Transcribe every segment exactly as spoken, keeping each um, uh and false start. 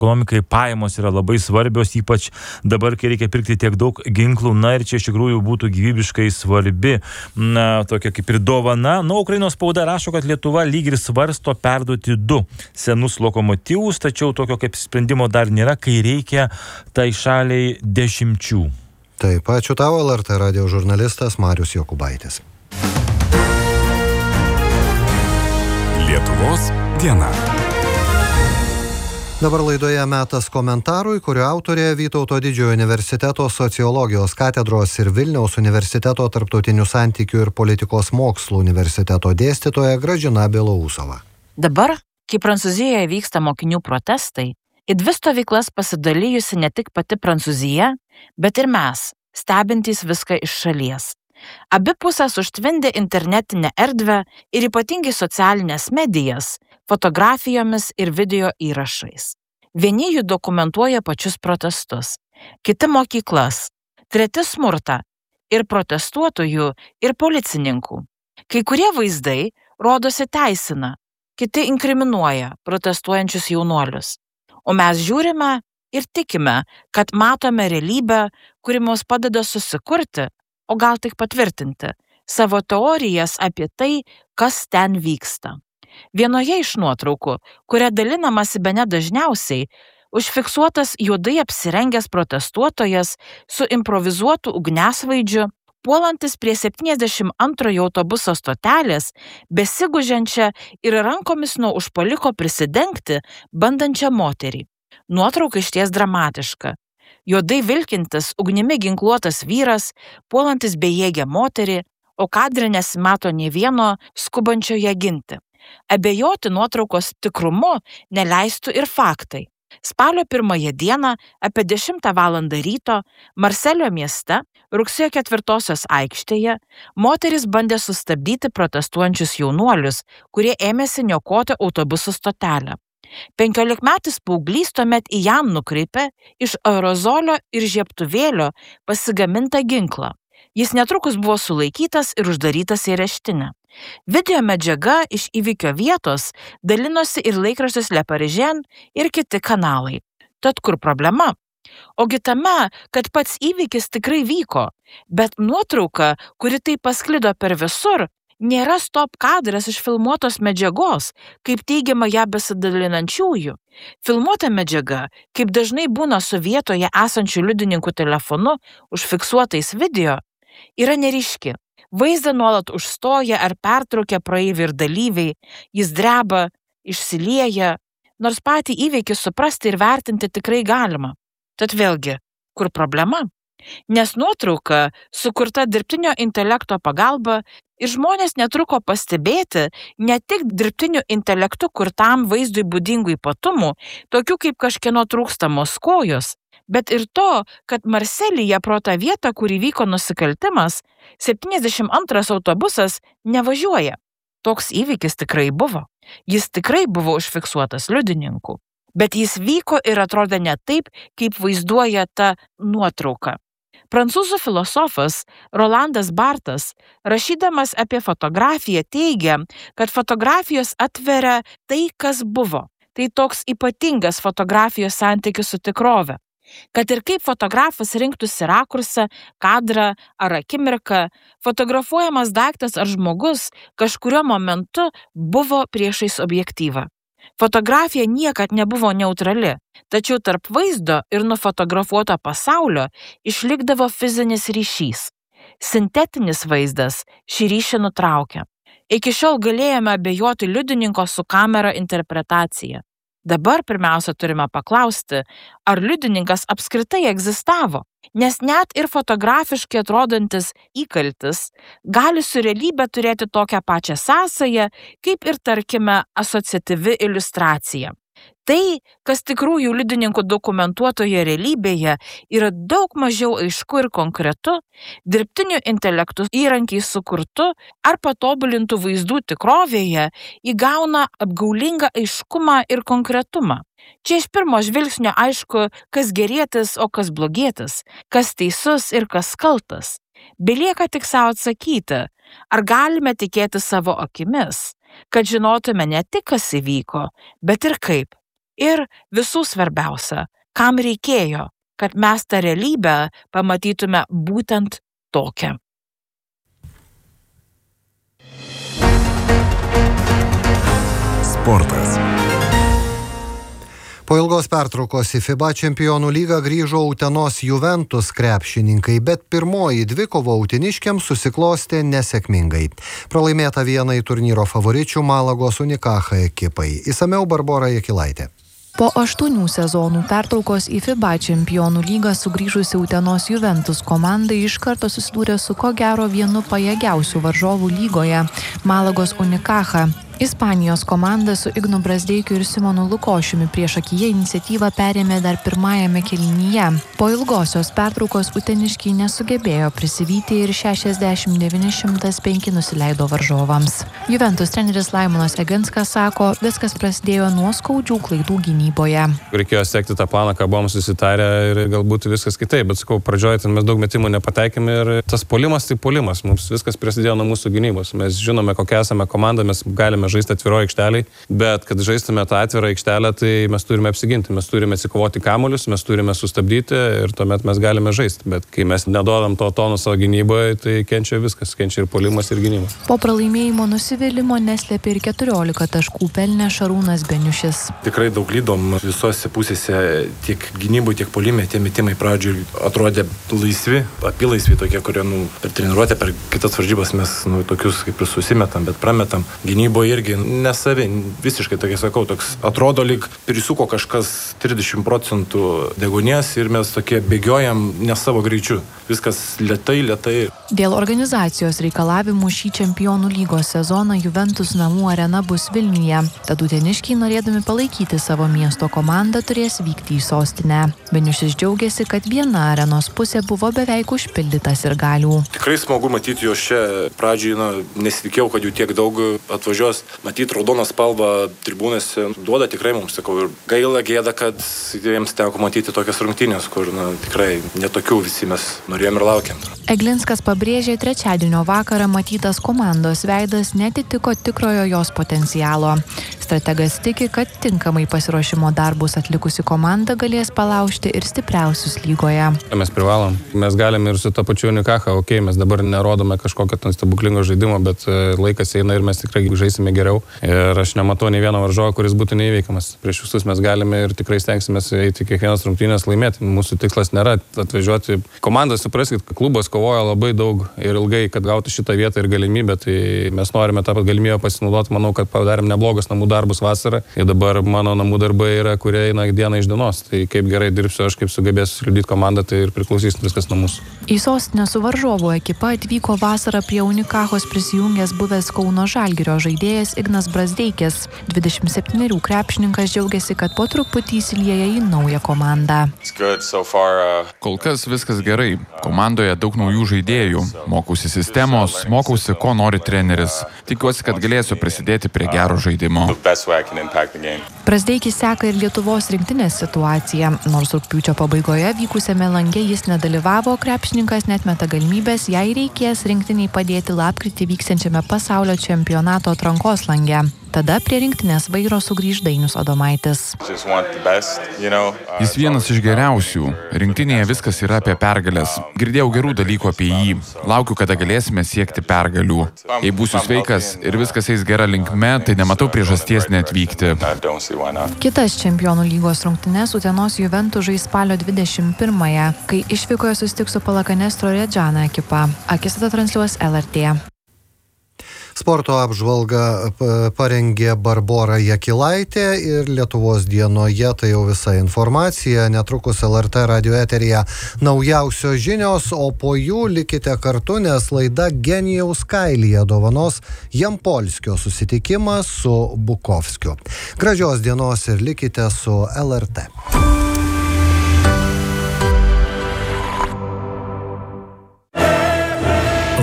ekonomikai pajamos yra labai svarbios, ypač dabar, kai reikia pirkti tiek daug ginklų. Na ir čia iš tikrųjų būtų gyvybiškai svarbi, na, tokia kaip ir dovana. Na, Ukrainos spauda rašo, kad Lietuva lyg ir svarsto perduoti du senus lokomotyvus, tačiau tokio kaip sprendimo dar nėra, kai reikia tai šaliai dešimčių. Taip, ačiū tau, L R T radijo žurnalistas Marius Jokubaitis. Lietuvos diena. Dabar laidoje metas komentarui, kurio autorė Vytauto Didžiojo universiteto sociologijos katedros ir Vilniaus universiteto tarptautinių santykių ir politikos mokslų universiteto dėstytoja Gražina Belousova. Dabar, kai Prancūzijoje vyksta mokinių protestai, į dvi stovyklas pasidalijusi ne tik pati Prancūzija, bet ir mes, stebintys viską iš šalies. Abi pusės užtvindė internetinę erdvę ir ypatingai socialinės medijas, fotografijomis ir video įrašais. Vieni jų dokumentuoja pačius protestus, kiti mokyklas, treti smurtą ir protestuotojų ir policininkų. Kai kurie vaizdai rodosi teisina, kiti inkriminuoja protestuojančius jaunuolius. O mes žiūrime ir tikime, kad matome realybę, kuri mums padeda susikurti, o gal tik patvirtinti, savo teorijas apie tai, kas ten vyksta. Vienoje iš nuotraukų, kuria dalinamasi bene dažniausiai, užfiksuotas juodai apsirengęs protestuotojas su improvizuotu ugniasvaidžiu, puolantis prie septyniasdešimt antrojo autobuso stotelės, besiguženčią ir rankomis nuo užpuoliko prisidengti bandančią moterį. Nuotrauka išties dramatiška. Juodai vilkintis, ugnimi ginkluotas vyras, puolantis bejėgę moterį, o kadre nesimato nei vieno skubančio ją ginti. Abejoti nuotraukos tikrumu neleistų ir faktai. Spalio pirmąją dieną, apie dešimtą valandą ryto, Marselio mieste, rugsėjo ketvirtosios aikštėje, moteris bandė sustabdyti protestuojančius jaunuolius, kurie ėmėsi niokoti autobusų stotelę. Penkiolikmetis paauglys tuomet į jam nukreipė iš aerozolio ir žiebtuvėlio pasigamintą ginklą. Jis netrukus buvo sulaikytas ir uždarytas į areštinę. Video medžiaga iš įvykio vietos dalinosi ir laikraštis Le Parisien ir kiti kanalai. Tad kur problema? Ogi tame, kad pats įvykis tikrai vyko, bet nuotrauka, kuri tai pasklido per visur, nėra stop kadras iš filmuotos medžiagos, kaip teigiama ją besidalinančiųjų. Filmuota medžiaga, kaip dažnai būna su vietoje esančių liudininkų telefonu užfiksuotais video, yra neryški. Vaizdą nuolat užstoja ar pertraukia praeiviai ir dalyviai, jis dreba, išsilieja, nors patį įvykį suprasti ir vertinti tikrai galima. Tad vėlgi, kur problema? Nes nuotrauka sukurta dirbtinio intelekto pagalba ir žmonės netruko pastebėti ne tik dirbtiniu intelektu kurtam vaizdui būdingų ypatumų, tokių kaip kažkieno trūkstamos kojos, bet ir to, kad Marselyje pro tą vietą, kur įvyko nusikaltimas, septyniasdešimt antras autobusas nevažiuoja. Toks įvykis tikrai buvo. Jis tikrai buvo užfiksuotas liudininkų. Bet jis vyko ir atrodė ne taip, kaip vaizduoja ta nuotrauka. Prancūzų filosofas Rolandas Bartas, rašydamas apie fotografiją, teigia, kad fotografijos atveria tai, kas buvo. Tai toks ypatingas fotografijos santykis su tikrove. Kad ir kaip fotografas rinktųsi rakursą, kadrą ar akimirką, fotografuojamas daiktas ar žmogus kažkuriuo momentu buvo priešais objektyvą. Fotografija niekad nebuvo neutrali, tačiau tarp vaizdo ir nufotografuoto pasaulio išlikdavo fizinis ryšys. Sintetinis vaizdas šį ryšį nutraukia. Iki šiol galėjome abejoti liudininko su kamera interpretacija. Dabar pirmiausia turime paklausti, ar liudininkas apskritai egzistavo, nes net ir fotografiškai atrodantis įkaltis gali su realybė turėti tokią pačią sąsają, kaip ir, tarkime, asociatyvi iliustracija. Tai, kas tikrųjų liudininkų dokumentuotoje realybėje yra daug mažiau aišku ir konkretu, dirbtiniu intelektu įrankiai sukurtu ar patobulintų vaizdų tikrovėje įgauna apgaulingą aiškumą ir konkretumą. Čia iš pirmo žvilgsnio aišku, kas gerėtis, o kas blogėtis, kas teisus ir kas kaltas. Belieka tik savo atsakyti, ar galime tikėti savo akimis, kad žinotume ne tik, kas įvyko, bet ir kaip. Ir visų svarbiausia, kam reikėjo, kad mes tą realybę pamatytume būtent tokią. Sportas. Po ilgos pertraukos į FIBA čempionų lygą grįžo Utenos Juventus krepšininkai, bet pirmoji dvikova uteniškiams susiklostė nesėkmingai. Pralaimėta vienai turnyro favoričių Malagos Unicaja ekipai. Išsamiau Barbora Jakilaitė. Po aštuonių sezonų pertraukos į FIBA čempionų lygą sugrįžusi Utenos Juventus komanda iš karto susidūrė su ko gero vienu pajėgiausių varžovų lygoje – Malagos Unicaja. Ispanijos komanda su Ignu Brazdeikiu ir Simonu Lukošiumi priešakyje iniciatyvą perėmė dar pirmajame kėlinyje. Po ilgosios pertraukos uteniškiai nesugebėjo prisivyti ir šešiasdešimt devyni šimtas penki nusileido varžovams. Juventus treneris Laimonas Eginskas sako, viskas prasidėjo nuo skaudžių klaidų gynyboje. Reikėjo sekti tą planą, ką buvom susitarę ir galbūt viskas kitaip, bet sakau, pradžioje mes daug metimų nepateikėme ir tas puolimas tai puolimas. Mums viskas prasidėjo nuo mūsų gynybos. Mes žinome, kokia esame komanda, mes galime žaisti atviroje aikšteliai, bet kad žaistume tą atvirą aikštelę, tai mes turime apsiginti, mes turime atsikovoti kamuolius, mes turime sustabdyti ir tuomet mes galime žaisti. Bet kai mes neduodam to tono savo gynyboje, tai kenčia viskas, kenčia ir puolimas, ir gynyba. Po pralaimėjimo nusivylimo neslėpė ir keturiolika taškų pelnė Šarūnas Beniušis. Tikrai daug lydom visose pusėse, tiek gynybų, tiek puolime, tie metimai pradžioj atrodė laisvi, apilaisvi tokie, kurie nu, per treniruotę, per kitas varžybas mes nu, tokius kaip ir susimetam, bet prametam. Gynyboje irgi nesavi, visiškai tokia sakau, toks atrodo lyg prisuko kažkas trisdešimt procentų degonės ir mes tokie bėgiojam ne savo greičiu. Viskas lėtai, lėtai. Dėl organizacijos reikalavimų šį čempionų lygos sezoną Juventus namų arena bus Vilniuje. Tad uteniškiai, norėdami palaikyti savo miesto komandą, turės vykti į sostinę. Beniušis džiaugiasi, kad viena arenos pusė buvo beveik užpildytas ir galių. Tikrai smagu matyti juos čia. Pradžiai na, nesitikėjau, kad jų tiek daug atvažiuos. Matyti raudoną spalvą tribūnose duoda tikrai mums, sakau, ir gaila gėda, kad jiems teko matyti tokias rungtynės, kur na, tikrai netokių visi mes norėjom ir laukiam. Eglinskas pabrėžė, trečiadienio vakarą matytas komandos veidas netitiko tikrojo jos potencialo. Strategas tiki, kad tinkamai pasiruošimo darbus atlikusi komanda galės palaužti ir stipriausius lygoje. Mes privalom. Mes galime ir su to pačiu Unicaja, okei, okay, mes dabar nerodome kažkokio ten stebuklingo žaidimo, bet laikas eina ir mes tikrai žaisime geriau. Ir aš nematau nei vieno varžovo, kuris būtų neįveikiamas. Prieš visus mes galime ir tikrai stengsime eiti kiekvienas rungtynės laimėti. Mūsų tikslas nėra atvažiuoti. Komanda, supraskit, klubas kovoja labai daug ir ilgai, kad gautų šitą vietą ir galimybę, tai mes norime tą galimybę pasinaudoti. Manau, kad padarėm neblogas namų darbus vasarą. Ir dabar mano namų darbai yra, kurie eina dieną iš dienos. Tai kaip gerai dirbsiu, aš kaip sugebėsiu sliudyti komandą, tai ir priklausys viskas nuo mūsų. Į sostinę su varžovų ekipa atvyko vasarą prie Unicajos prisijungęs buvęs Kauno Žalgirio žaidėjas Ignas Brazdeikis. dvidešimt septynerių krepšininkas džiaugiasi, kad po truputį įsilieja į naują komandą. Kol kas viskas gerai. Komandoje daug naujų žaidėjų. Mokausi sistemos, mokausi, ko nori treneris. Tikiuosi, kad galėsiu prisidėti prie gero žaidimo. Brazdeikis seka ir Lietuvos rinktinės situaciją. Nors rugpjūčio pabaigoje vykusiame lange jis nedalyvavo, krepšininkas netmeta galimybės, jei reikės rinktiniai padėti lapkritį vyksiančiame pasaulio čempionato atrankos lange. Tada prie rinktinės vairo sugrįž Dainius Adomaitis. Jis vienas iš geriausių. Rinktinėje viskas yra apie pergalės. Girdėjau gerų dalykų apie jį. Laukiu, kada galėsime siekti pergalių. Jei būsiu sveikas ir viskas eis gera linkme, tai nematau priežasties neatvykti. Kitas čempionų lygos rungtynes Utenos Juventus žais spalio dvidešimt pirmąją, kai išvykoje susitiks su Palakanestro Redžana ekipa. Akistatą transliuos L R T. Sporto apžvalgą parengė Barbora Jakilaitė ir Lietuvos dienoje tai jau visa informacija. Netrukus L R T radio eteryje naujausios žinios, o po jų likite kartu, nes laida Genijaus kailyje dovanos Jampolskio susitikimą su Bukovskiu. Gražios dienos ir likite su L R T.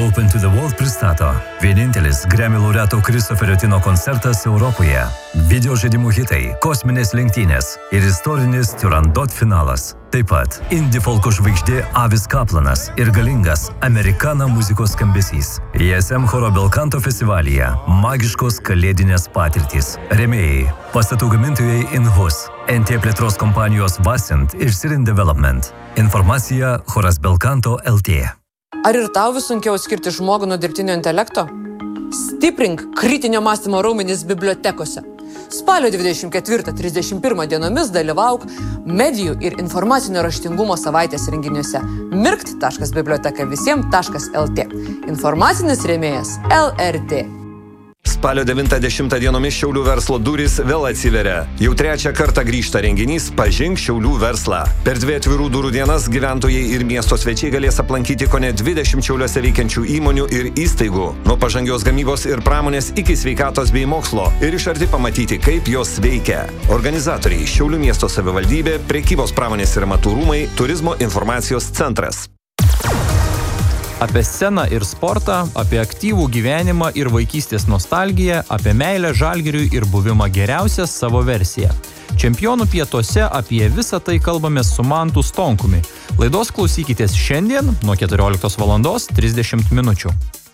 Open to the World pristato vienintelis Grammy laureato Christopherio Tino koncertas Europoje. Video žaidimų hitai, kosminės lenktynės ir istorinis Turandot finalas. Taip pat indie folko žvaigždė Avis Kaplanas ir galingas Amerikana muzikos skambesys. I S M Choro Belcanto festivalyje magiškos kalėdinės patirtys. Rėmėjai, pastatų gamintojai Inhus, N T plėtros kompanijos Vasint ir Sirin Development. Informacija Choras Belcanto L T. Ar ir tau vis sunkiau skirti žmogų nuo dirbtinio intelekto? Stiprink kritinio mąstymo raumenis bibliotekose. Spalio dvidešimt ketvirtą trisdešimt pirmą dienomis dalyvauk medijų ir informacinio raštingumo savaitės renginiuose mirkt taškas biblioteka visiems taškas L T. Informacinis rėmėjas L R T. Spalio devintą dešimtą dienomis Šiaulių verslo durys vėl atsiveria. Jau trečią kartą grįžta renginys Pažink Šiaulių verslą. Per dvi atvirų durų dienas gyventojai ir miesto svečiai galės aplankyti kone dvidešimt Šiauliuose veikiančių įmonių ir įstaigų. Nuo pažangios gamybos ir pramonės iki sveikatos bei mokslo. Ir iš arti pamatyti, kaip jos veikia. Organizatoriai Šiaulių miesto savivaldybė, prekybos pramonės ir amatų rūmai, turizmo informacijos centras. Apie sceną ir sportą, apie aktyvų gyvenimą ir vaikystės nostalgiją, apie meilę Žalgiriui ir buvimą geriausią savo versiją. Čempionų pietuose apie visą tai kalbamės su Mantu Stonkumi. Laidos klausykitės šiandien nuo keturioliktos valandos trisdešimt minučių.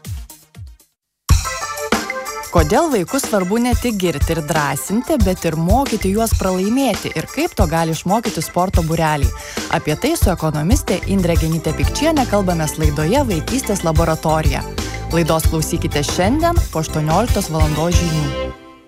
Kodėl vaikus svarbu ne tik girti ir drąsinti, bet ir mokyti juos pralaimėti ir kaip to gali išmokyti sporto būreliai. Apie tai su ekonomistė Indre Genytė-Pikčienė kalbamės laidoje Vaikystės laboratorija. Laidos klausykite šiandien po aštuonioliktos valandos žinių.